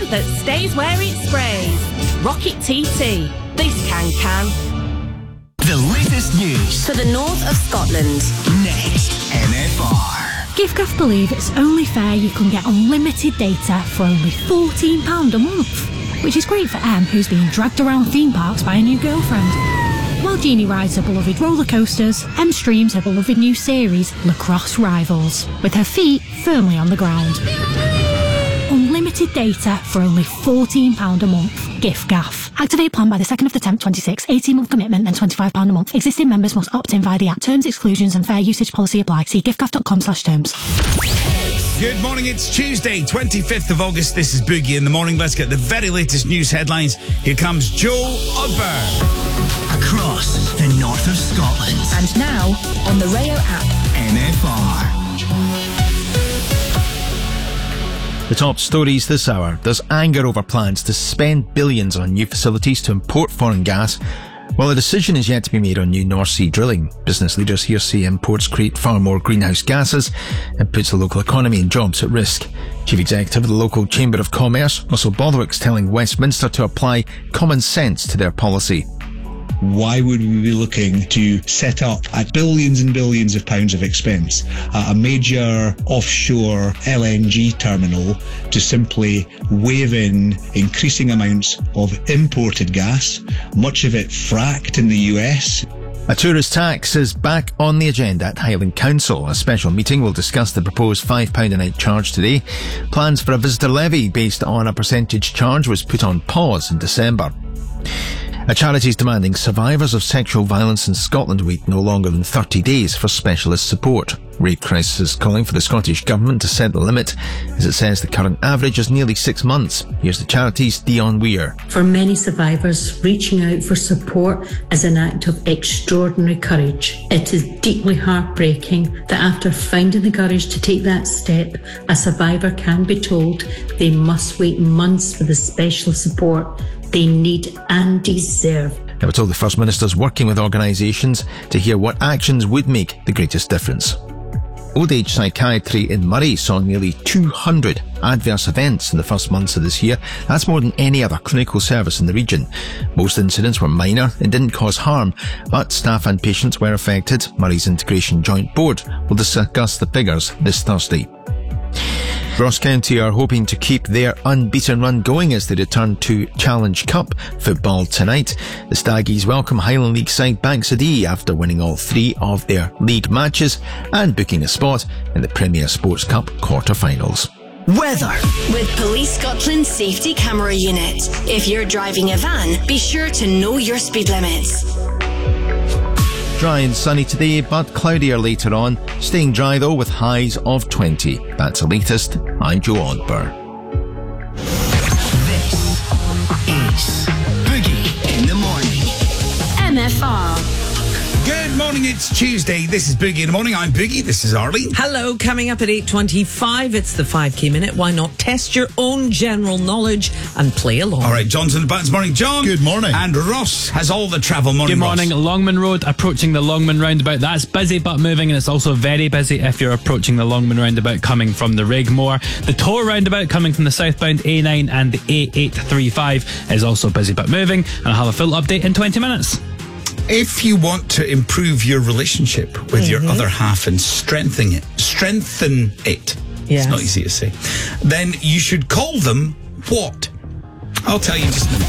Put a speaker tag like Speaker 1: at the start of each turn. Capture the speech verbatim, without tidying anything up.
Speaker 1: scent that stays where it sprays. Rocket T T. This can can.
Speaker 2: The latest news
Speaker 3: for the north of Scotland.
Speaker 2: Next M F R.
Speaker 4: Giffgaff believe it's only fair you can get unlimited data for only fourteen pounds a month, which is great for Em, who's being dragged around theme parks by a new girlfriend. While Jeannie rides her beloved roller coasters, Em streams her beloved new series, Lacrosse Rivals, with her feet firmly on the ground. Unlimited data for only fourteen pounds a month. Giffgaff. Activate plan by the second of the tenth twenty-six. eighteen month commitment, then twenty-five pounds a month. Existing members must opt in via the app. Terms, exclusions and fair usage policy apply. See giffgaff.com slash terms.
Speaker 5: Good morning, it's Tuesday, twenty-fifth of August. This is Boogie in the Morning. Let's get the very latest news headlines. Here comes Joe Odber.
Speaker 2: Across the north of Scotland.
Speaker 3: And now, on the Rayo app.
Speaker 2: M F R.
Speaker 6: The top stories this hour. There's anger over plans to spend billions on new facilities to import foreign gas, while a decision is yet to be made on new North Sea drilling. Business leaders here say imports create far more greenhouse gases and puts the local economy and jobs at risk. Chief Executive of the local Chamber of Commerce, Russell Botherwick's telling Westminster to apply common sense to their policy.
Speaker 7: Why would we be looking to set up at billions and billions of pounds of expense uh, a major offshore L N G terminal to simply wave in increasing amounts of imported gas, much of it fracked in the U S?
Speaker 6: A tourist tax is back on the agenda at Highland Council. A special meeting will discuss the proposed five pounds a night charge today. Plans for a visitor levy based on a percentage charge was put on pause in December. A charity is demanding survivors of sexual violence in Scotland wait no longer than thirty days for specialist support. Rape Crisis is calling for the Scottish Government to set the limit, as it says the current average is nearly six months. Here's the charity's Dion Weir.
Speaker 8: For many survivors, reaching out for support is an act of extraordinary courage. It is deeply heartbreaking that after finding the courage to take that step, a survivor can be told they must wait months for the special support they need and deserve.
Speaker 6: Now, we're told the First Minister's working with organisations to hear what actions would make the greatest difference. Old age psychiatry in Murray saw nearly two hundred adverse events in the first months of this year. That's more than any other clinical service in the region. Most incidents were minor and didn't cause harm, but staff and patients were affected. Murray's Integration Joint Board will discuss the figures this Thursday. Ross County are hoping to keep their unbeaten run going as they return to Challenge Cup football tonight. The Staggies welcome Highland League side Bankside after winning all three of their league matches and booking a spot in the Premier Sports Cup quarter-finals.
Speaker 2: Weather.
Speaker 3: With Police Scotland Safety Camera Unit. If you're driving a van, be sure to know your speed limits.
Speaker 6: Dry and sunny today, but cloudier later on. Staying dry though with highs of twenty. That's the latest. I'm Joe Odber.
Speaker 2: This is Boogie in the Morning.
Speaker 3: M F R.
Speaker 5: Good morning, it's Tuesday. This is Boogie in the Morning. I'm Boogie. This is Arlie.
Speaker 9: Hello, coming up at eight twenty-five, it's the five K Minute. Why not test your own general knowledge and play along?
Speaker 5: All right, John's in the buttons. Morning, John.
Speaker 10: Good morning.
Speaker 5: And Ross has all the travel. Morning,
Speaker 10: Good morning.
Speaker 5: Ross.
Speaker 10: Longman Road, approaching the Longman Roundabout. That's busy but moving, and it's also very busy if you're approaching the Longman Roundabout coming from the Rigmore. The Tor Roundabout coming from the southbound A nine and the A eight thirty-five is also busy but moving, and I'll have a full update in twenty minutes.
Speaker 5: If you want to improve your relationship with mm-hmm. your other half and strengthen it, strengthen it,
Speaker 9: yes.
Speaker 5: It's not easy to say, then you should call them what? I'll tell you in just a minute.